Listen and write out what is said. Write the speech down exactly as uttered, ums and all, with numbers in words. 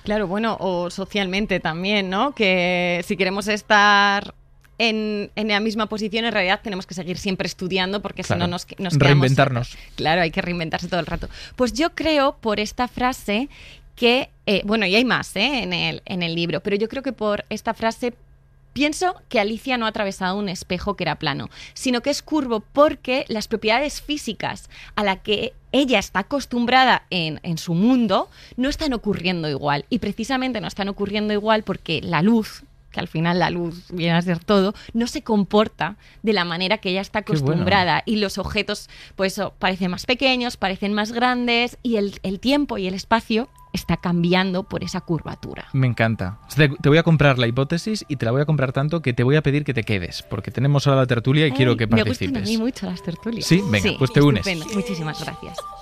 Claro, bueno, o socialmente también, ¿no? Que si queremos estar en, en la misma posición, en realidad tenemos que seguir siempre estudiando porque Claro. si no nos, nos quedamos... Reinventarnos. Claro, hay que reinventarse todo el rato. Pues yo creo, por esta frase, que... Eh, bueno, y hay más ¿eh? en, el, en el libro, pero yo creo que por esta frase... Pienso que Alicia no ha atravesado un espejo que era plano, sino que es curvo porque las propiedades físicas a las que ella está acostumbrada en, en su mundo no están ocurriendo igual. Y precisamente no están ocurriendo igual porque la luz, que al final la luz viene a ser todo, no se comporta de la manera que ella está acostumbrada. Bueno. Y los objetos pues parecen más pequeños, parecen más grandes y el, el tiempo y el espacio está cambiando por esa curvatura. Me encanta. Te, te voy a comprar la hipótesis y te la voy a comprar tanto que te voy a pedir que te quedes, porque tenemos ahora la tertulia y Ay, quiero que participes. Me gustan a mí mucho las tertulias. Sí, venga, sí, pues te unes. Estupendo. Muchísimas gracias.